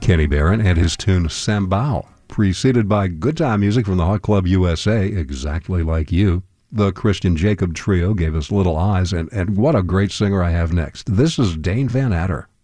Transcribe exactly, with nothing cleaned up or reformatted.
Kenny Barron and his tune Sambal, preceded by good time music from the Hot Club U S A, Exactly Like You. The Christian Jacob Trio gave us Little Eyes, and, and what a great singer I have next. This is Dane Van Adder.